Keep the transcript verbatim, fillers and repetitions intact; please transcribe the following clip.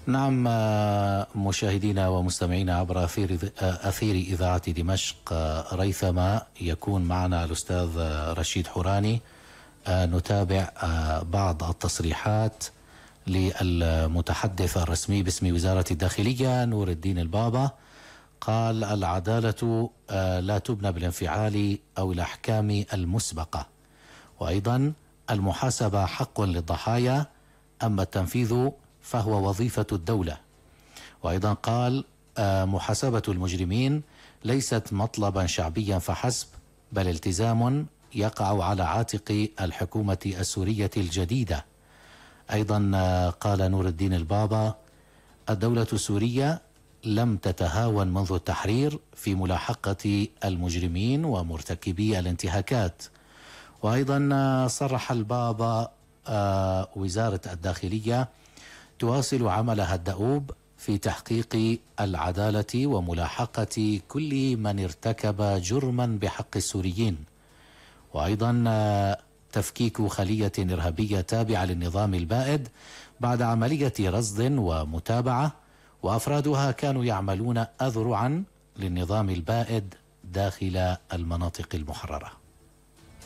نعم، مشاهدينا ومستمعينا عبر أثير, أثير إذاعة دمشق، ريثما يكون معنا الأستاذ رشيد حوراني. نتابع بعض التصريحات للمتحدث الرسمي باسم وزارة الداخلية نور الدين البابا. قال: العدالة لا تبنى بالانفعال أو الأحكام المسبقة، وأيضا المحاسبة حق للضحايا، أما التنفيذ فهو وظيفة الدولة. وأيضا قال: محاسبة المجرمين ليست مطلبا شعبيا فحسب، بل التزام يقع على عاتق الحكومة السورية الجديدة. أيضا قال نور الدين البابا: الدولة السورية لم تتهاون منذ التحرير في ملاحقة المجرمين ومرتكبي الانتهاكات. وأيضا صرح البابا وزارة الداخلية تواصل عملها الدؤوب في تحقيق العدالة وملاحقة كل من ارتكب جرما بحق السوريين، وأيضا تفكيك خلية إرهابية تابعة للنظام البائد بعد عملية رصد ومتابعة، وأفرادها كانوا يعملون أذرعا للنظام البائد داخل المناطق المحررة.